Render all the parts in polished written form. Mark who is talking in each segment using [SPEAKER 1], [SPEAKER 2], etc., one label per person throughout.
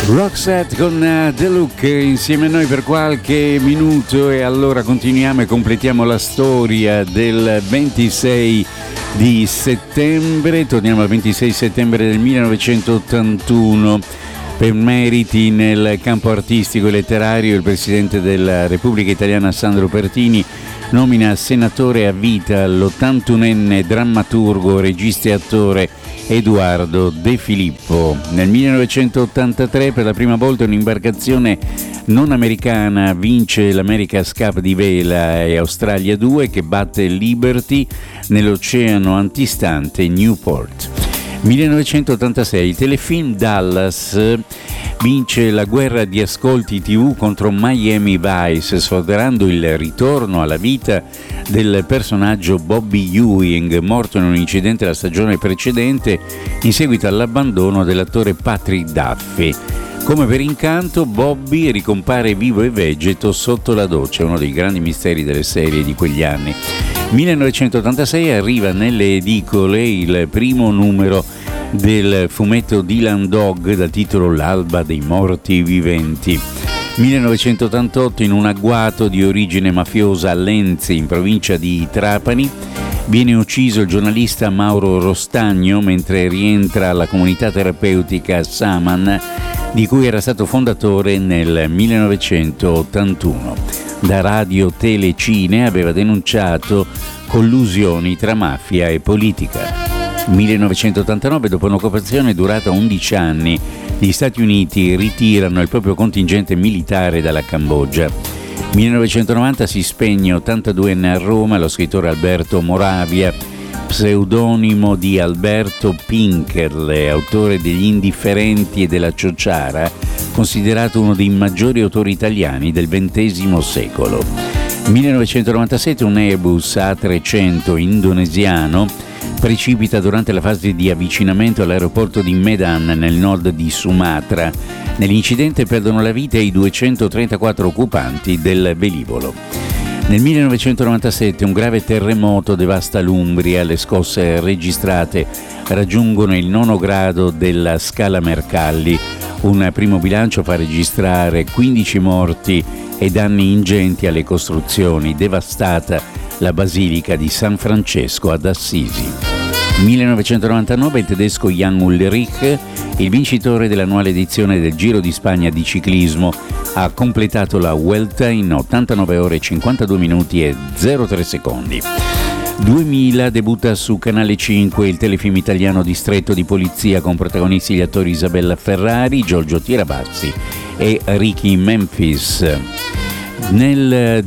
[SPEAKER 1] Roxette con The Look insieme a noi per qualche minuto, e allora continuiamo e completiamo la storia del 26 di settembre. Torniamo al 26 settembre del 1981. Per meriti nel campo artistico e letterario, il presidente della Repubblica Italiana Sandro Pertini nomina senatore a vita l'81enne drammaturgo, regista e attore Edoardo De Filippo. Nel 1983 per la prima volta un'imbarcazione non americana vince l'America's Cup di vela e Australia 2 che batte Liberty nell'oceano antistante Newport. 1986 il telefilm Dallas vince la guerra di ascolti TV contro Miami Vice, sfoderando il ritorno alla vita del personaggio Bobby Ewing, morto in un incidente la stagione precedente in seguito all'abbandono dell'attore Patrick Duffy. Come per incanto, Bobby ricompare vivo e vegeto sotto la doccia, uno dei grandi misteri delle serie di quegli anni. 1986 arriva nelle edicole il primo numero del fumetto Dylan Dog dal titolo L'alba dei morti viventi. 1988 in un agguato di origine mafiosa a Lenzi, in provincia di Trapani, viene ucciso il giornalista Mauro Rostagno mentre rientra alla comunità terapeutica Saman, di cui era stato fondatore nel 1981. Da Radio Telecine aveva denunciato collusioni tra mafia e politica. 1989, dopo un'occupazione durata 11 anni, gli Stati Uniti ritirano il proprio contingente militare dalla Cambogia. 1990 si spegne 82enne a Roma lo scrittore Alberto Moravia, pseudonimo di Alberto Pinkerle, autore degli Indifferenti e della Ciociara, considerato uno dei maggiori autori italiani del XX secolo. 1997 un Airbus A300 indonesiano precipita durante la fase di avvicinamento all'aeroporto di Medan nel nord di Sumatra. Nell'incidente perdono la vita i 234 occupanti del velivolo. Nel 1997 un grave terremoto devasta l'Umbria, le scosse registrate raggiungono il 9° grado della scala Mercalli. Un primo bilancio fa registrare 15 morti e danni ingenti alle costruzioni, devastata la Basilica di San Francesco ad Assisi. 1999 il tedesco Jan Ullrich, il vincitore dell'annuale edizione del Giro di Spagna di ciclismo, ha completato la Vuelta in 89 ore 52 minuti e 03 secondi. 2000 debutta su Canale 5 il telefilm italiano Distretto di polizia con protagonisti gli attori Isabella Ferrari, Giorgio Tirabazzi e Ricky Memphis. Nel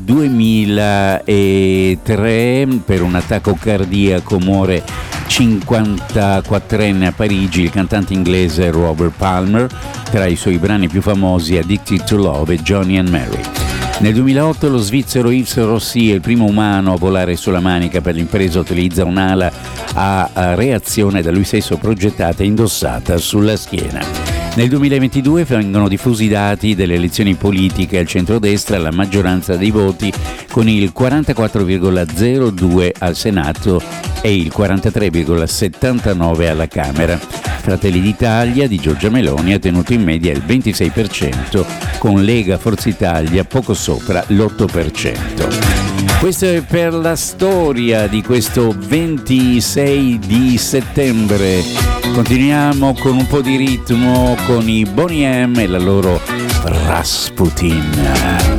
[SPEAKER 1] 2003 per un attacco cardiaco muore 54enne a Parigi il cantante inglese Robert Palmer. Tra i suoi brani più famosi Addicted to Love e Johnny and Mary. Nel 2008 lo svizzero Yves Rossi è il primo umano a volare sulla Manica. Per l'impresa utilizza un'ala a reazione da lui stesso progettata e indossata sulla schiena. Nel 2022 vengono diffusi i dati delle elezioni politiche al centrodestra, la maggioranza dei voti con il 44,02 al Senato e il 43,79 alla Camera. Fratelli d'Italia di Giorgia Meloni ha tenuto in media il 26%, con Lega Forza Italia poco sopra l'8%. Questo è per la storia di questo 26 di settembre. Continuiamo con un po' di ritmo con i Boney M e la loro Rasputin.